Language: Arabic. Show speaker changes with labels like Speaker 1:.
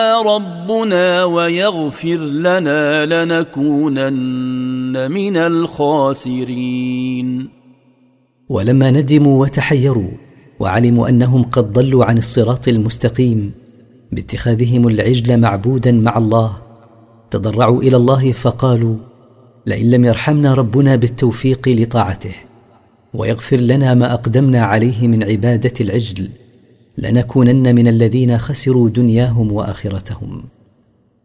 Speaker 1: ربنا ويغفر لنا لنكونن من الخاسرين.
Speaker 2: ولما ندموا وتحيروا وعلموا أنهم قد ضلوا عن الصراط المستقيم باتخاذهم العجل معبودا مع الله، تضرعوا إلى الله فقالوا: لئن لم يرحمنا ربنا بالتوفيق لطاعته ويغفر لنا ما أقدمنا عليه من عبادة العجل لنكونن من الذين خسروا دنياهم وآخرتهم.